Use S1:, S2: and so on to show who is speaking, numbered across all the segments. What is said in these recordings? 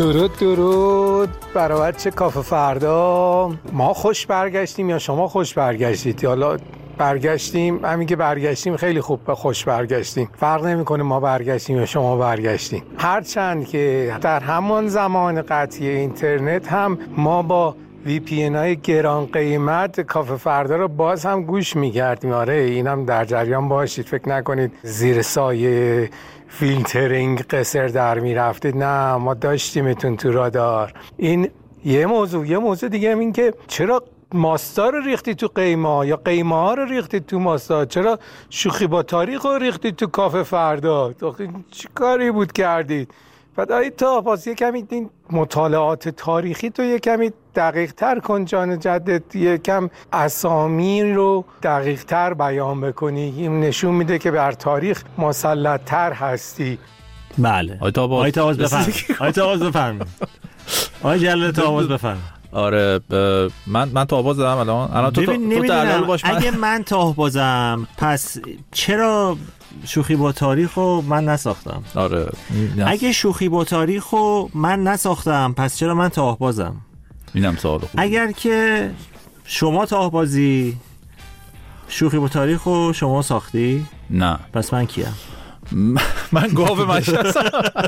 S1: درود برای بچه کافه فردا. ما خوش برگشتیم یا شما خوش برگشتید؟ حالا برگشتیم، همین که برگشتیم خیلی خوب، به خوش برگشتیم. فرق نمیکنه ما برگشتیم یا شما برگشتیم. هرچند که در همان زمان قطعی اینترنت هم ما با VPN های گران قیمت کافه فردا رو باز هم گوش می‌کردیم. آره اینم در جریان باشید، فکر نکنید زیر سایه فیلترینگ قصر در میرفتید. نه، ما داشتیمتون تو رادار. این یه موضوع دیگه هم این که چرا ماستا رو ریختی تو قیمه یا قیمه ها رو ریختی تو ماستا؟ چرا شوخی با تاریخ رو ریختی تو کافه فردا؟ چی کاری بود کردید؟ بعد تا پس یه کمی این مطالعات تاریخی تو یه کمی دقیق تر کن جان جدت، یه کم اسامی رو دقیق تر بیان بکنی. این نشون میده که بر تاریخ مسلط تر هستی.
S2: بله آیت آواز بفرمایید. آقای جلال تا آواز بفرمایید.
S3: آره من تا آواز دارم الان تو دلال باش.
S2: اگه من تا آوازم پس چرا شوخی با تاریخو من نساختم؟
S3: آره
S2: اگه شوخی با تاریخو من نساختم پس چرا من تا آوازم؟
S3: اینم سوال خوب.
S2: اگر که شما تا آوازی شوخی با تاریخو شما ساختی؟
S3: نه.
S2: پس من کیم؟
S3: من گاو مشهستم.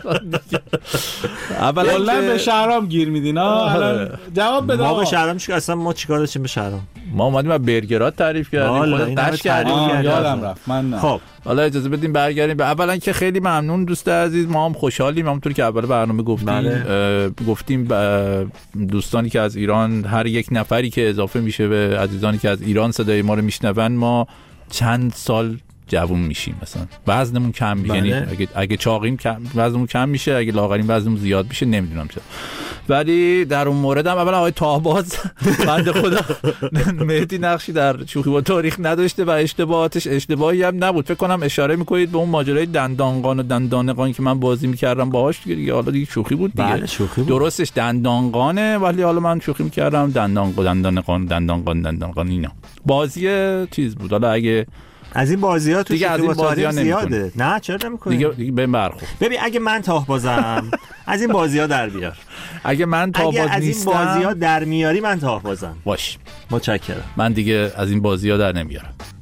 S4: اولا به شهرام گیر میدین. جواب بده.
S2: ما به شهرام اصلا چیکار داشتیم به شهرام؟
S3: ما اومدیم برگرات تعریف کردیم، خودت قش کردیم.
S4: یادم رفت. من
S3: خب حالا اجازه بدیم برگردیم. اولا که خیلی ممنون دوست عزیز، ما هم خوشحالیم. همونطور که اول برنامه گفتیم دوستانی که از ایران، هر یک نفری که اضافه میشه به عزیزانی که از ایران صدای ما رو میشنون، ما چند سال جوون میشیم. مثلا وزنمون کم میشه. یعنی اگه چاقیم وزنمون کم میشه، اگه لاغریم وزنمون زیاد میشه، نمیدونم چرا. ولی در اون مورد هم اولا آقای طاهباز بنده خدا مهدی نقشی در شوخی با تاریخ نداشته و اشتباهاتش اشتباهی هم نبود. فکر کنم اشاره میکنید به اون ماجرای دندانقان و دندانقان که من بازی میکردم باهاش دیگه. حالا دیگه شوخی بود دیگه.
S2: بله شوخی بود.
S3: درستش دندانقانه، ولی حالا من شوخی میکردم دندانقان اینا. بازی چیز بود. حالا اگه
S2: از این بازی‌ها تو
S3: دیگه
S2: شوخی با تاریخ زیاده. نه چرا نمی‌کنی؟
S3: دیگه به برخورد.
S2: ببین اگه من تاهبازم از این بازی‌ها در بیار.
S3: اگه من تاهباز نیستم
S2: از این بازی‌ها در میاری من تاهبازم.
S3: باش.
S2: متشکرم.
S3: من دیگه از این بازی‌ها در نمیارم.